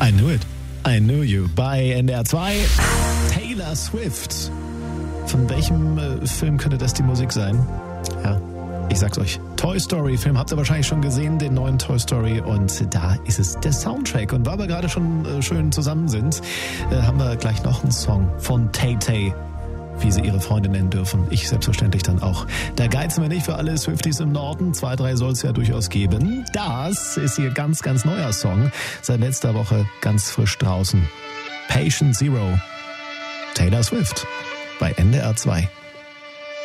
I Knew It. I Knew You bei NDR 2. Taylor Swift. Von welchem Film könnte das die Musik sein? Ja, ich sag's euch. Toy Story Film habt ihr wahrscheinlich schon gesehen, den neuen Toy Story. Und da ist es der Soundtrack. Und weil wir gerade schon schön zusammen sind, haben wir gleich noch einen Song von Tay-Tay, wie sie ihre Freunde nennen dürfen. Ich selbstverständlich dann auch. Da geizen wir nicht für alle Swifties im Norden. 2, 3 soll es ja durchaus geben. Das ist ihr ganz, ganz neuer Song. Seit letzter Woche ganz frisch draußen. Patient Zero. Taylor Swift bei NDR 2.